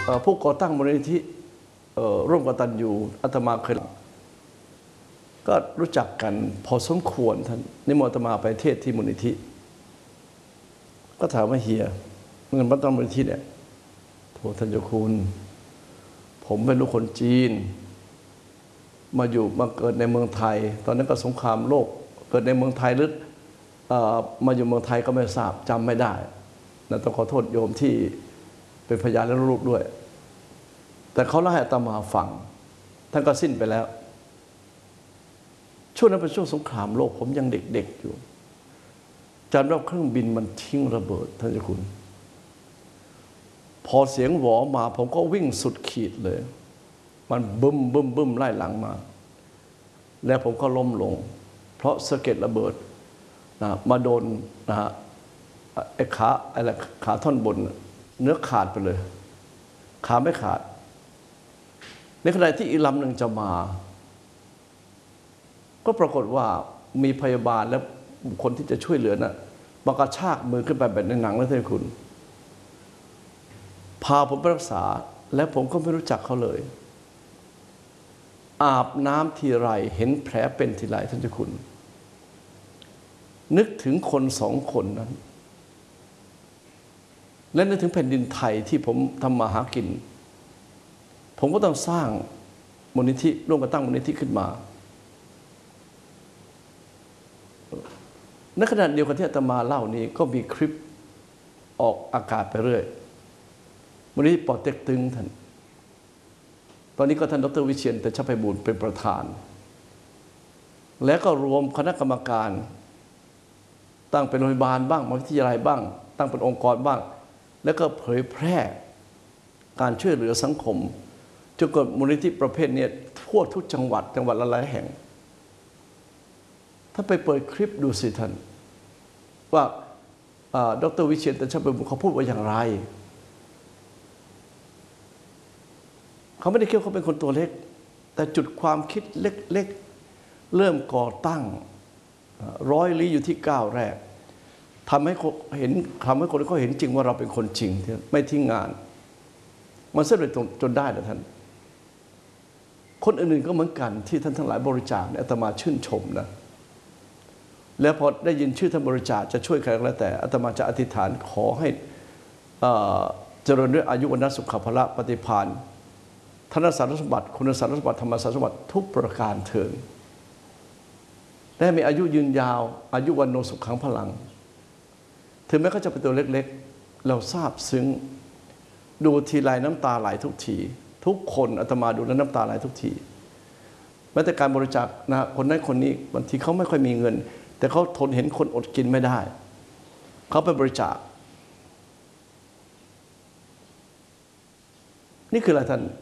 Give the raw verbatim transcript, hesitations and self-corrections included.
ผู้ก่อตั้งมูลนิธิร่วมกตัญญูอาตมาเคยก็รู้จักกันพอสมควรท่านนิมนต์อาตมาไปเทศที่มูลนิธิก็ถามว่าเฮียเงินบัตรมูลนิธิเนี่ยโทษท่านเจ้าคุณผมเป็นลูกคนจีนมาอยู่มาเกิดในเมืองไทยตอนนั้นก็สงครามโลกเกิดในเมืองไทยหรือมาอยู่เมืองไทยก็ไม่ทราบจำไม่ได้นะต้องขอโทษโยมที่เป็นพยานและรูปด้วยแต่เขาเล่าให้อาตมาฟังท่านก็สิ้นไปแล้วช่วงนั้นเป็นช่วงสงครามโลกผมยังเด็กๆอยู่จำได้ว่าเครื่องบินมันทิ้งระเบิดท่านเจ้าคุณพอเสียงหวอมาผมก็วิ่งสุดขีดเลยมันบึ้มบึ้มบึ้มไล่หลังมาแล้วผมก็ล้มลงเพราะสะเก็ดระเบิดนะมาโดนนะฮะไอ้ขาอะไรขาท่อนบนเนื้อขาดไปเลยขาไม่ขาดในขณะที่อีกลำหนึ่งจะมาก็ปรากฏว่ามีพยาบาลและบุคคลที่จะช่วยเหลือน่ะมากระชากมือขึ้นไปแบบในหนังแล้วท่านคุณพาผมไปรักษาและผมก็ไม่รู้จักเขาเลยอาบน้ำทีไรเห็นแผลเป็นทีไรท่านเจ้าคุณนึกถึงคนสองคนนั้นและนึกถึงแผ่นดินไทยที่ผมทำมาหากินผมก็ต้องสร้างมูลนิธิร่วมกันตั้งมูลนิธิขึ้นมาในขณะเดียวกันที่อาตมาเล่านี้ก็มีคลิปออกอากาศไปเรื่อยมูลนิธิปอเต็กตึงท่านตอนนี้ก็ท่านดร.วิเชียรแต่ชไพบูลย์เป็นประธานและก็รวมคณะกรรมการตั้งเป็นโรงพยาบาลบ้างมหาวิทยาลัยบ้างตั้งเป็นองค์กรบ้างแล้วก็เผยแพร่การช่วยเหลือสังคมจนเกิดมูลนิธิประเภทนี้ทั่วทุกจังหวัดจังหวัดละหลายแห่งถ้าไปเปิดคลิปดูสิท่านว่าดร.วิเชียรแต่ชไพบูลย์เขาพูดว่าอย่างไรเขาไม่ได้คิดว่าเขาเป็นคนตัวเล็กแต่จุดความคิดเล็กๆเริ่มก่อตั้งร้อยลี้อยู่ที่ก้าวแรกทำให้เห็นทำให้คนเขาเห็นจริงว่าเราเป็นคนจริงไม่ทิ้งงานมันสำเร็จจนได้นะท่านคนอื่นๆก็เหมือนกันที่ท่านทั้งหลายบริจาคเนี่ยอาตมาชื่นชมนะแล้วพอได้ยินชื่อท่านบริจาคจะช่วยใครก็แล้วแต่อาตมาจะอธิษฐานขอให้เจริญด้วยอายุวันะสุขภาละปฏิภาณธนสารสมบัติคุณสารสมบัติธรรมสารสมบัติทุกประการเถิดและมีอายุยืนยาวอายุวันโนสุขังพลังถึงแม้เขาจะเป็นตัวเล็กๆเราซาบซึ้งดูทีไรน้ำตาไหลทุกทีทุกคนอาตมาดูแล้วน้ำตาไหลทุกทีแม้แต่การบริจาคนะคนนั้นคนนี้บางทีเขาไม่ค่อยมีเงินแต่เขาทนเห็นคนอดกินไม่ได้เขาไปบริจาคนี่คืออะไรท่าน